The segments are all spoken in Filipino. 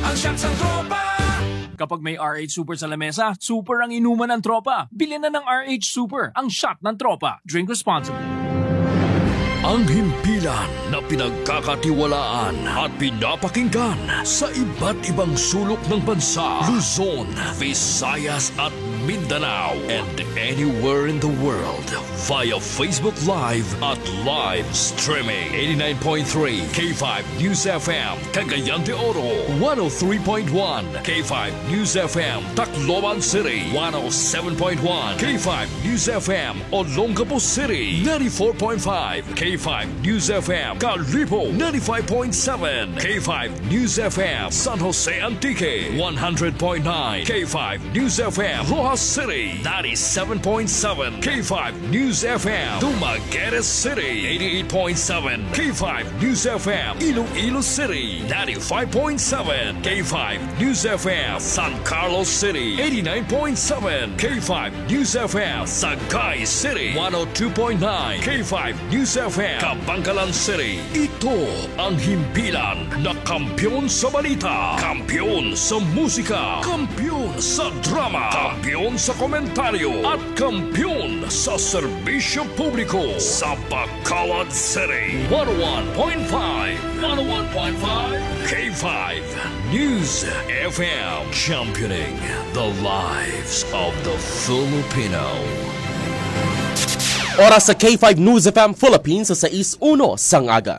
ang shots ng tropa. Kapag may RH Super sa lamesa, super ang inuman ng tropa. Bilhin na ng RH Super, ang shot ng tropa. Drink responsibly. Ang himpilan na pinagkakatiwalaan at pinapakinggan sa iba't ibang sulok ng bansa, Luzon, Visayas at Mindanao, and anywhere in the world via Facebook Live at live streaming. 89.3 K5 News FM, Cagayan de Oro, 103.1 K5 News FM, Tacloban City, 107.1 K5 News FM, Olongapo City, 94.5 K5 News FM, Calibo, 95.7 K5 News FM, San Jose Antique, 100.9 K5 News FM, Rojas City, 97.7 K5 News FM, Dumaguete City, 88.7 K5 News FM, Iloilo City, 95.7 K5 News FM, San Carlos City, 89.7 K5 News FM, Sagay City, 102.9 K5 News FM, Kabangkalan City. Ito ang himpilan na kampiyon sa balita, kampiyon sa musika, kampiyon sa drama, kampiyon sa komentaryo, at kampiyon sa serbisyo publiko sa Bacolod City. 101.5 K5 News FM, championing the lives of the Filipino. Oras sa K5 News FM Philippines sa 6:01 sang aga.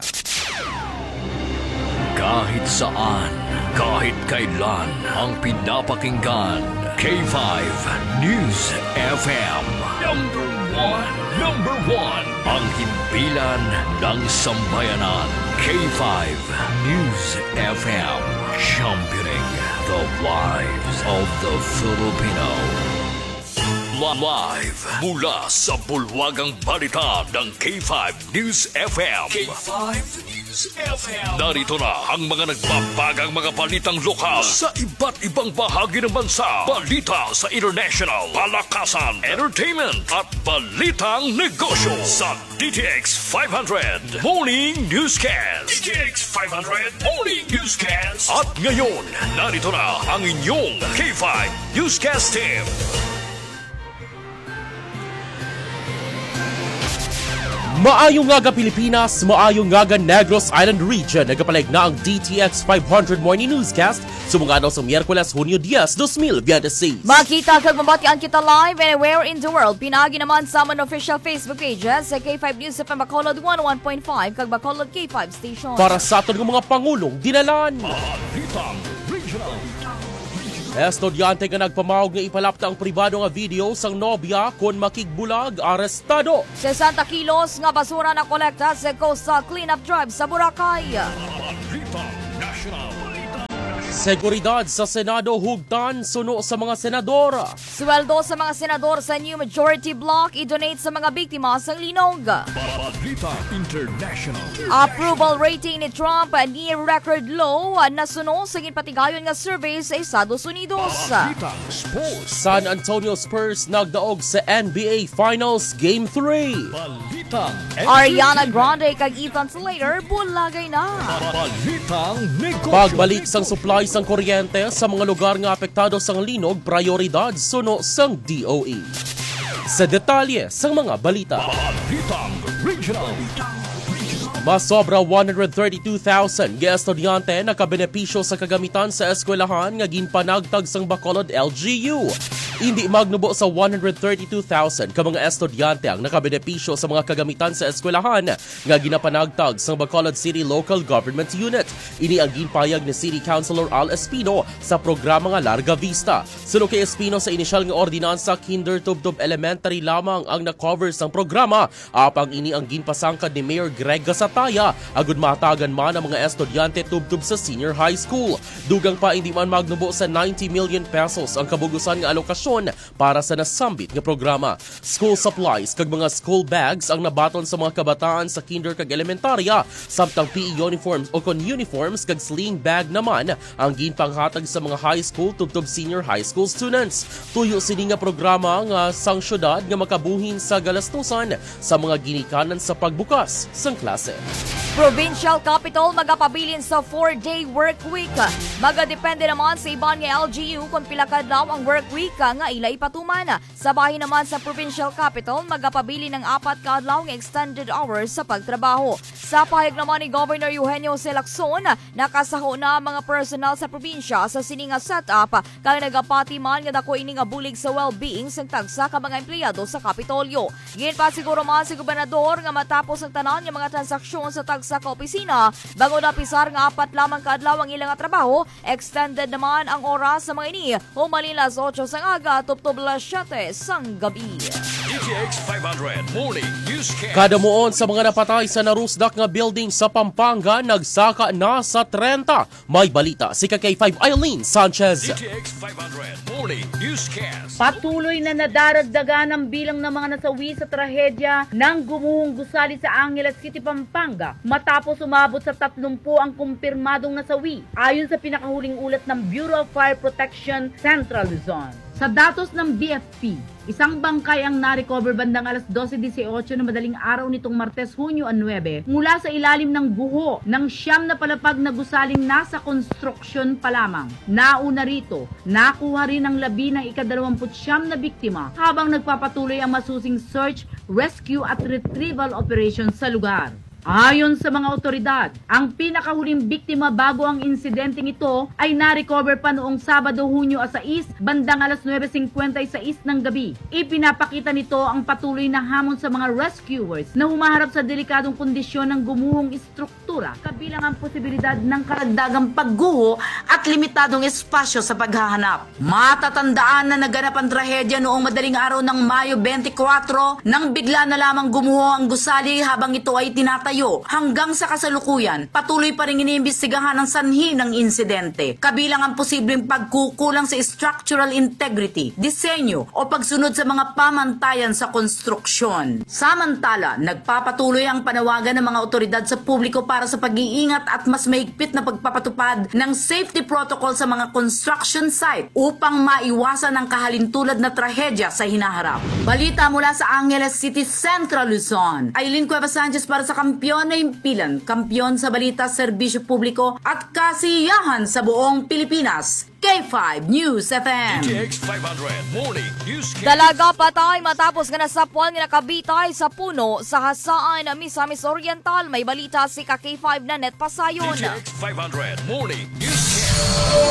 Kahit saan, kahit kailan, ang pinapakinggan, K5 News FM. Number one, ang himpilan ng sambayanan, K5 News FM, championing the lives of the Filipino. Live mula sa bulwagang balita ng K5 News FM. K5 News FM. Narito na ang mga nagbabagang mga balitang lokal sa iba't ibang bahagi ng bansa. Balita sa international, palakasan, entertainment at balitang negosyo sa DTX 500 Morning Newscast. DTX 500 Morning Newscast. At ngayon, narito na ang inyong K5 Newscast team. Maayong ngaga Pilipinas, maayong ngaga Negros Island Region. Nagapalig na ang DTX 500 Morning Newscast sumungano sa Miyerkules, Hunyo 10, 2026. Makita kag mabatian kita live anywhere in the world. Pinagi naman sa among official Facebook pages sa K5 News FM Bacolod 101.5 kag Bacolod K5 Station. Para sa aton ng mga pangulong dinalan. Estudyante nga nagpamawag nga ipalapta ang pribado nga video sang nobya kon makigbulag arestado. 60 kilos nga basura na kolekta sa Coastal Cleanup Drive sa Boracay. Seguridad sa Senado hugtan suno sa mga senador. Sweldo sa mga senador sa New Majority Block i-donate sa mga biktima sa linog. Approval rating ni Trump near record low na suno sa ginpatigayon nga survey sa Estados Unidos. San Antonio Spurs nagdaog sa NBA Finals Game 3. Ariana Grande kag Ethan Slater bulagay na. Pagbalik sang supply sang kuryente sa mga lugar nga apektado sang linog, prioridad suno sang DOE. Sa detalye sang mga balita. Mas sobra 132,000 nga estudyante nakabenepisyo sa kagamitan sa eskwelahan nga ginpanagtag sang Bacolod LGU. Hindi magnubo sa 132,000 ka mga estudyante ang nakabenepisyo sa mga kagamitan sa eskwelahan nga ginapanagtag sa Bacolod City Local Government Unit. Ini ang ginpayag ni City Councilor Al Espino sa programa nga Larga Vista. Suno kay Espino sa inisyal nga ordinansa, Kinder Tubtub Elementary lamang ang na-cover sang programa. Apang ini ang ginpasangkad ni Mayor Greg Gasataya agud matagan man ang mga estudyante tubtub sa senior high school. Dugang pa hindi man magnubo sa 90 million pesos ang kabugusan nga alokasyon rason para sa nasambit nga programa. School supplies kag mga school bags ang nabaton sa mga kabataan sa kinder kag elementarya, samtang PE uniforms o kon uniforms kag sling bag naman ang ginpanghatag sa mga high school tubtob senior high school students. Tuyo sini nga programa nga sang syudad nga makabuhin sa galastusan sa mga ginikanan sa pagbukas sang klase. Provincial Capital magapabilin sa 4-day work week. Magadepende naman sa iban nga LGU kung pila kadlaw ang work week nga ilay patuman. Sa bahin naman sa Provincial Capital magapabili ng 4 kadlaw nga extended hours sa pagtrabaho. Sa pahayag naman ni Governor Eugenio C. Lacson, nakasaho na mga personal sa probinsya sa sininga setup kag nagapati man nga dako ini nga bulig sa well-being sang tagsa ka mga empleyado sa Kapitolyo. Ginpasiguro man si gobernador nga matapos ang tanan nga mga transaksyon sa sa kaopisina, bago napisar nga 4 lamang kaadlaw ang ilang trabaho, extended naman ang oras sa mga ini, humalin las 8 sang aga, tubtob las 7 sang gabi. DTX 500 Morning Newscast. Kada muon sa mga napatay sa narusdak nga building sa Pampanga, nagsaka na sa 30. May balita si K5 Eileen Sanchez. DTX 500 Morning Newscast. Patuloy na nadaragdagan ang bilang ng mga nasawi sa trahedya ng gumuhong gusali sa Angeles City, Pampanga matapos umabot sa 30 ang kumpirmadong nasawi ayon sa pinakahuling ulat ng Bureau of Fire Protection Central Luzon. Sa datos ng BFP, isang bangkay ang na-recover bandang alas 12:18 na madaling araw nitong Martes, Hunyo 9 mula sa ilalim ng guho ng 9 na palapag na gusaling nasa construction pa lamang. Nauna rito, nakuha rin ang labi ng ika-29 na biktima habang nagpapatuloy ang masusing search, rescue at retrieval operation sa lugar. Ayon sa mga otoridad, ang pinakahuling biktima bago ang insidenteng ito ay na-recover pa noong Sabado, Hunyo 6, bandang alas 9:56 ng gabi. Ipinapakita nito ang patuloy na hamon sa mga rescuers na humaharap sa delikadong kondisyon ng gumuhong istruktura, kabilang ang posibilidad ng karagdagang pagguho at limitadong espasyo sa paghahanap. Matatandaan na naganap ang trahedya noong madaling araw ng Mayo 24 nang bigla na lamang gumuho ang gusali habang ito ay tinatayo. Hanggang sa kasalukuyan, patuloy pa rin iniimbestigahan ang sanhi ng insidente, kabilang ang posibleng pagkukulang sa structural integrity, disenyo o pagsunod sa mga pamantayan sa konstruksyon. Samantala, nagpapatuloy ang panawagan ng mga otoridad sa publiko para sa pag-iingat at mas mahigpit na pagpapatupad ng safety protocol sa mga construction site upang maiwasan ang kahalintulad na trahedya sa hinaharap. Balita mula sa Angeles City, Central Luzon. Eileen Cuevas Sanchez para sa Kampiyon na Impilan, kampiyon sa balita, serbisyo publiko at kasiyahan sa buong Pilipinas. K5 News FM. DTX 500 Morning Newscast. Dalaga patay matapos nga nasapwal nga nakabitay sa puno sa hasaan na Misamis Oriental. May balita si K5 na Net Pasayon. DTX 500 Morning Newscast.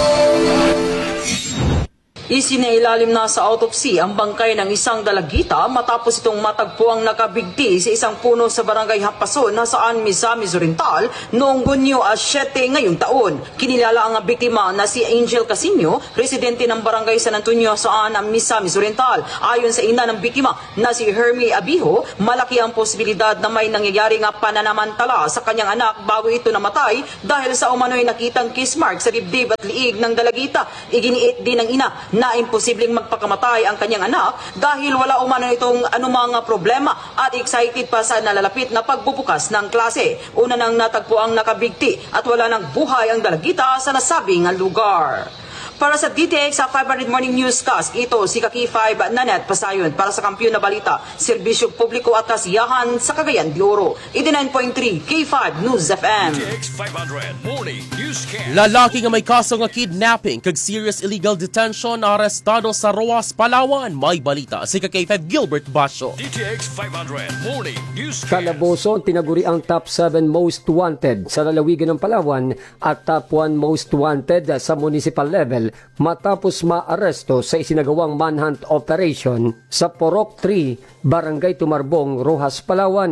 Isinailalim na sa autopsy ang bangkay ng isang dalagita matapos itong matagpuang nakabigti sa isang puno sa barangay Hampason na saan Misamis Oriental noong Hunyo 7 ngayong taon. Kinilala ang biktima na si Angel Casino, residente ng barangay San Antonio saan Misamis Oriental. Ayon sa ina ng biktima na si Hermie Abijo, malaki ang posibilidad na may nangyayari nga pananamantala sa kanyang anak bago ito namatay dahil sa umano'y nakitang kiss mark sa dibdib at liig ng dalagita. Iginiit din ng ina na imposibleng magpakamatay ang kanyang anak dahil wala umano itong anumang problema at excited pa sa nalalapit na pagbubukas ng klase. Una nang natagpo ang nakabigti at wala nang buhay ang dalagita sa nasabing lugar. Para sa DTX sa 500 Morning Newscast, ito si K5 na Net Pasayon para sa kampiyon na balita, serbisyo publiko at kasiyahan sa Cagayan de Oro. 89.3 K5 News FM. DTX 500 Morning Newscast. Lalaki nga may kaso nga kidnapping kag serious illegal detention arestado sa Roas, Palawan. May balita si K5 Gilbert Basyo. DTX 500 Morning Newscast. Calabozo tinaguri ang top 7 most wanted sa lalawigan ng Palawan at top 1 most wanted sa municipal level matapos maaresto sa isinagawang manhunt operation sa Porok 3, Barangay Tumarbong, Rojas, Palawan.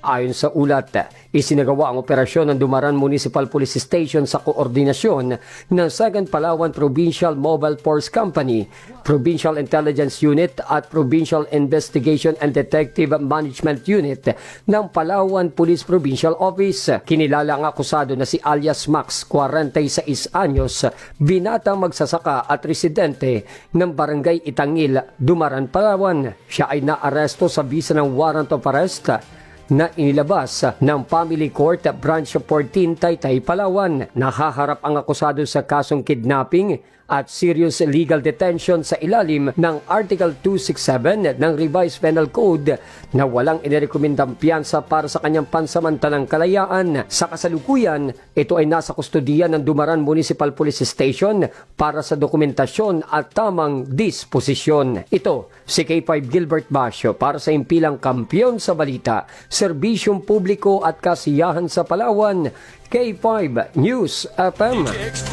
Ayon sa ulat, isinagawa ang operasyon ng Dumaran Municipal Police Station sa koordinasyon ng 2nd Palawan Provincial Mobile Force Company, Provincial Intelligence Unit at Provincial Investigation and Detective Management Unit ng Palawan Police Provincial Office. Kinilala ang akusado na si alias Max, 46 anyos, binatang magsasaka at residente ng Barangay Itangil, Dumaran, Palawan. Siya ay naaresto sa bisa ng warrant of arrest na inilabas ng Family Court Branch 14 Taytay, Palawan. Nahaharap ang akusado sa kasong kidnapping at serious illegal detention sa ilalim ng Article 267 ng Revised Penal Code na walang inirekomendang piyansa para sa kanyang pansamantalang kalayaan. Sa kasalukuyan, ito ay nasa kustodiya ng Dumaran Municipal Police Station para sa dokumentasyon at tamang disposisyon. Ito si K5 Gilbert Basio para sa impilang kampiyon sa balita, serbisyong publiko at kasiyahan sa Palawan, K5 News FM.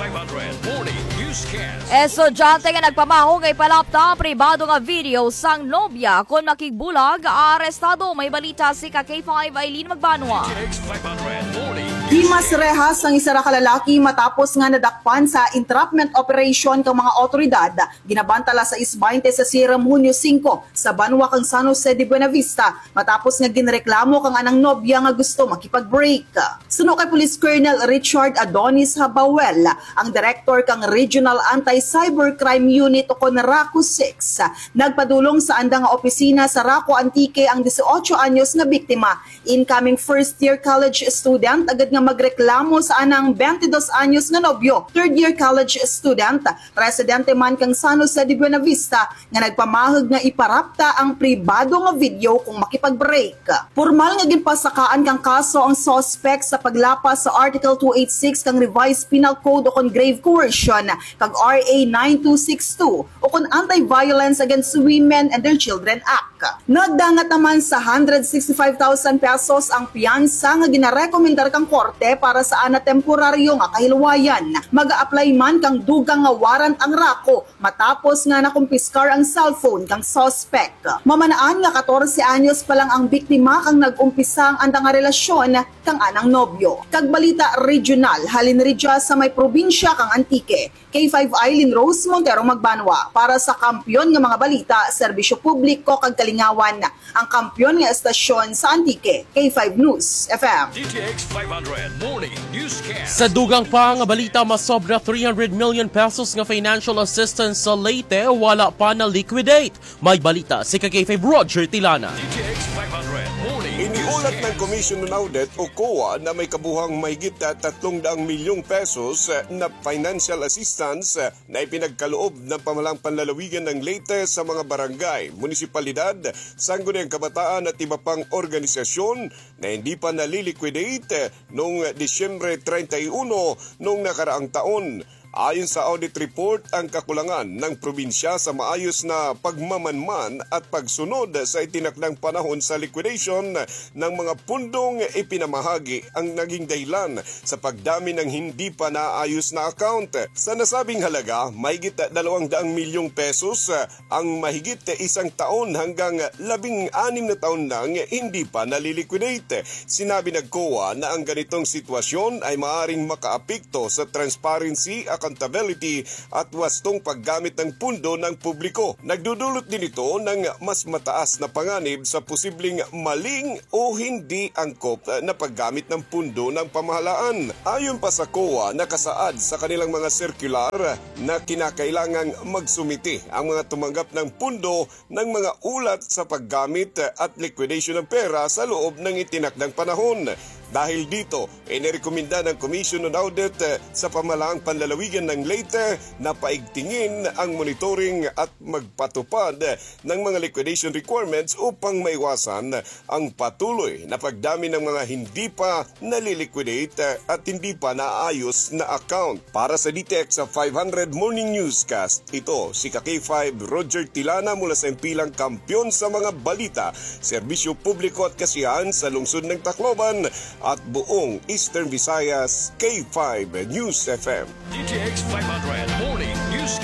Estudyante nga nagpamaho kay palapta pribado nga video sang nobya kon makigbulag arestado. May balita si K5 Aileen Magbanwa. Dimas rehas ang isa ra ka lalaki matapos nga nadakpan sa entrapment operation kang mga otoridad. Ginabantala sa is-20 sa Sierra Hunyo 5 sa Banwa kang San Jose de Buenavista matapos nga ginreklamo kang anang nobya nga gusto makipag-break. Suno kay Police Colonel Richard Adonis Habawel, ang director kang Regional Anti-Cybercrime Unit o kon RACO 6, nagpadulong sa andang nga opisina sa RACO Antique ang 18 anyos nga biktima, incoming first-year college student, agad nga magreklamo sa anang 22 anyos nga nobyo, third-year college student, residente man kang San Jose de Buenavista, nga nagpamahag nga iparapta ang pribado nga video kung makipag-break. Formal nga ginpasakaan kang kaso ang suspect sa paglapas sa Article 286 kang Revised Penal Code o kon grave coercion kag RA 9262 o kon Anti-Violence Against Women and Their Children Act. Nagdangat naman sa 165,000 pesos ang piyansa nga ginarekomendar kang korte para sa ana temporaryo nga kahilwayan. Mag-a-apply man kang dugang nga warrant ang RACO matapos nga nakumpiskar ang cellphone kang suspect. Mamanaan nga 14 anyos pa lang ang biktima kang nag-umpisa ang andang nga relasyon kang anang nobyo. Kag balita regional, halin ridya sa may probinsya kang Antique. K5 Aileen Rose Montero Magbanwa para sa kampiyon nga mga balita, serbisyo publiko kag kalingawan. Ang kampiyon nga estasyon sa Antique, K5 News FM. DTX 500 Morning Newscast. Sa dugang pa nga balita, masobra 300 million pesos nga financial assistance sa Leyte wala pa na liquidate. May balita si K5 Roger Tilana. DTX 500 Morning Iniulat ng Commission on Audit o COA na may kabuhang mahigit 300 milyong pesos na financial assistance na ipinagkaloob ng pamahalang panlalawigan ng Leyte sa mga barangay, munisipalidad, sangguniang kabataan at iba pang organisasyon na hindi pa naliliquidate noong Disyembre 31 noong nakaraang taon. Ayon sa audit report, ang kakulangan ng probinsya sa maayos na pagmamanman at pagsunod sa itinakdang panahon sa liquidation ng mga pundong ipinamahagi ang naging dahilan sa pagdami ng hindi pa naayos na account. Sa nasabing halaga, mahigit 200 milyong pesos ang mahigit 1 taon hanggang 16 na taon nang hindi pa naliliquidate. Sinabi ng COA na ang ganitong sitwasyon ay maaaring makaapekto sa transparency, accountability at wastong paggamit ng pundo ng publiko. Nagdudulot din ito ng mas mataas na panganib sa posibleng maling o hindi angkop na paggamit ng pundo ng pamahalaan. Ayon pa sa COA, nakasaad sa kanilang mga circular na kinakailangang magsumite ang mga tumanggap ng pundo ng mga ulat sa paggamit at liquidation ng pera sa loob ng itinakdang panahon. Dahil dito, inirekomenda ng Commission on Audit sa pamahalaang panlalawigan ng Leyte na paigtingin ang monitoring at magpatupad ng mga liquidation requirements upang maiwasan ang patuloy na pagdami ng mga hindi pa naliliquidate at hindi pa naayos na account. Para sa DTX 500 Morning Newscast, ito si K5 Roger Tilana mula sa impilang kampiyon sa mga balita, serbisyo publiko at kasiyahan sa lungsod ng Tacloban at buong Eastern Visayas, K5 News FM. DTX 500 Morning Newscast.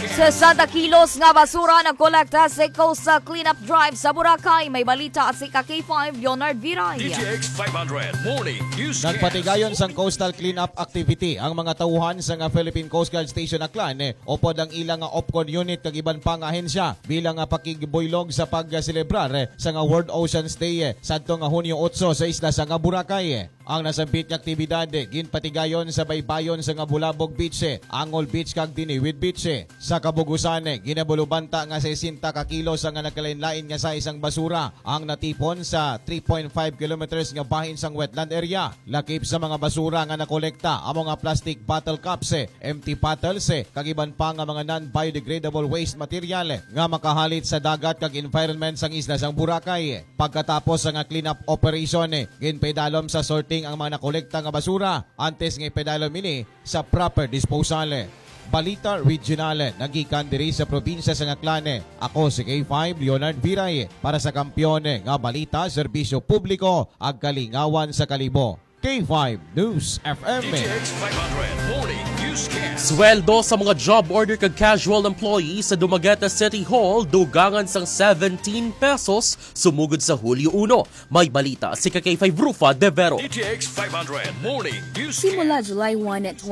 60 kilos nga basura na kolekta sa Coastal Cleanup Drive sa Boracay. May balita at si K5 Leonard Viray. DTX 500 Morning News Cast. Nagpatigayon sang coastal cleanup activity ang mga tauhan sa nga Philippine Coast Guard Station Aklan upod ang ilang nga OPCON unit kag iban pang ahensya bilang nga pakigboylog sa pagselebrar sa nga World Oceans Day sadto nga Hunyo 8 sa isla sa nga Boracay. Ang nasambit nga aktibidad ginpatigayon sa baybayon sa nga Bulabog Beach, Angol Beach kag Diniwid Beach. Sa kabugusan ginabulubanta nga 60 ka kilo sa nga nagkalain-lain nga sa isang basura ang natipon sa 3.5 kilometers nga bahin sang wetland area. Lakip sa mga basura nga nakolekta ang mga plastic bottle cups, empty bottles kag iban pa nga mga non-biodegradable waste material nga makahalit sa dagat kag environment sang isla sang Boracay. Pagkatapos sa nga cleanup operation ginpedalom sa sorting ang mga nakolekta nga basura antes nga ipedalom ini sa proper disposal. Balita Regional nagikan diri sa probinsya sa Aklan. Ako si K5 Leonard Viray para sa kampiyon nga balita, serbisyo publiko ag kalingawan sa kalibo. K5 News FM. DTX 500 Morning News Cast. Sweldo sa mga job order kag casual employees sa Dumaguete City Hall dugangan sang 17 pesos sumugod sa Hulyo 1. May balita si K5 Rufa De Vero. DTX 500 Morning News Cast. Simula July 1,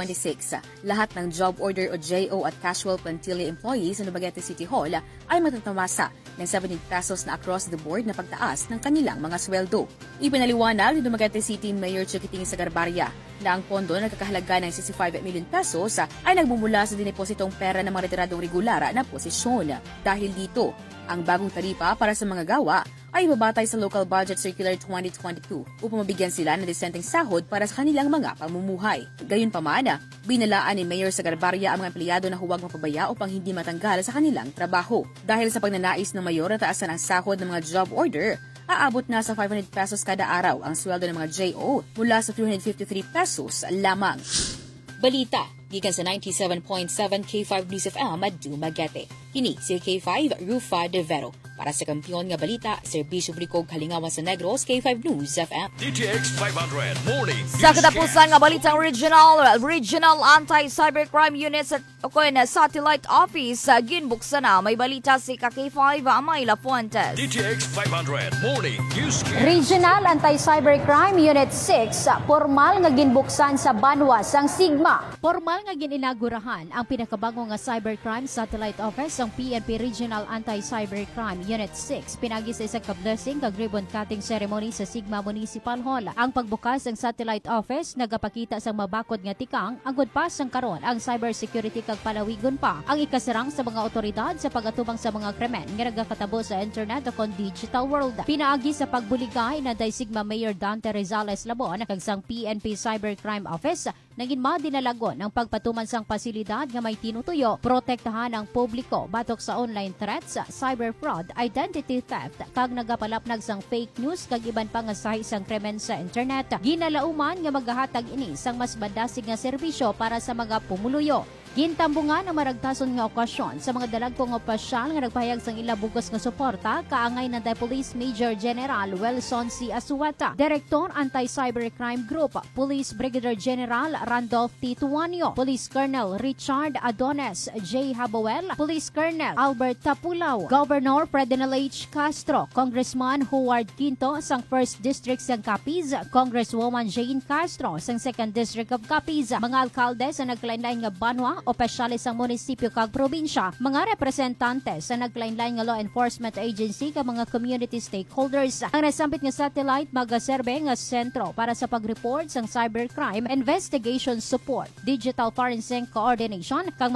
2026, lahat ng job order o JO at casual plantilla employees sa Dumaguete City Hall ay matatamasa ng 17 pesos na across the board na pagtaas ng kanilang mga sweldo. Ipinaliwanag ni Dumaguete City Mayor Chiquiting Sagarbarya na ang pondo na nagkakahalaga ng 65 million pesos ay nagmumula sa dinepositong pera ng mga retiradong regular na posisyon. Dahil dito, ang bagong taripa para sa mga gawa ay babatay sa Local Budget Circular 2022 upang mabigyan sila ng disenteng sahod para sa kanilang mga pamumuhay. Gayunpaman, binalaan ni Mayor Sagarbarya ang mga empleyado na huwag mapabaya upang hindi matanggal sa kanilang trabaho. Dahil sa pagnanais ng mayor na taasan ang sahod ng mga job order, aabot na sa 500 pesos kada araw ang sweldo ng mga JO mula sa 353 pesos lamang. Balita, gikan sa 97.7 K5 News FM at Dumaguete. Kini si K5 Rufa De Vero. Para sa kampiyon nga balita, serbisyo publiko kalingawan sa Negros, K5 News FM. DTX 500 Morning News Sa katapusan nga balitang Regional Anti-Cybercrime Unit sa Satellite Office ginbuksan na. May balita si K5 Amayla Fuentes. DTX 500 Morning News Cast. Regional Anti-Cybercrime Unit 6 formal nga ginbuksan sa Banwa sang Sigma. Formal nga gininagurahan ang pinakabago nga Cybercrime Satellite Office ang PNP Regional Anti-Cybercrime Unit 6 pinagi sa isang ka-blessing kag ribbon cutting ceremony sa Sigma Municipal Hall. Ang pagbukas ng satellite office nagapakita sa mabakod nga tikang angkod pa sang karon ang cybersecurity kag palawigon pa ang ikasarang sa mga otoridad sa pagatubang sa mga krimen nga nagakatabo sa internet o digital world. Pinaagi sa pagbuligay na day Sigma Mayor Dante Rizales Labon kag sang PNP Cybercrime Office naging madinalagon ang pagpatuman sang pasilidad nga may tinutuyo protektahan ang publiko batok sa online threats, cyber fraud, identity theft kag nagapalapnag sang fake news kag iban pa nga sahi sang krimen sa internet. Ginalauman nga maghahatag ini sang mas badasig nga serbisyo para sa mga pumuluyo. Gintambungan ang maragtason nga okasyon sa mga dalagpong opisyal nga nagpahayag sang ilabugos nga suporta kaangay na Police Major General Wilson C. Asueta, Direktor Anti-Cybercrime Group, Police Brigadier General Randolph T. Tuanio, Police Colonel Richard Adones J. Haboel, Police Colonel Albert Tapulaw, Governor Ferdinand H. Castro, Congressman Howard Quinto sang 1st District sang Capiz, Congresswoman Jane Castro sang 2nd District of Capiz, mga alkalde sa naglain-lain nga Banwa, opisyalis sa munisipyo kag probinsya, mga representante sa naglain-lain nga law enforcement agency kag mga community stakeholders. Ang nasampit nga satellite magaserbe nga sentro para sa pag-report sang cybercrime, investigation support, digital forensic coordination kag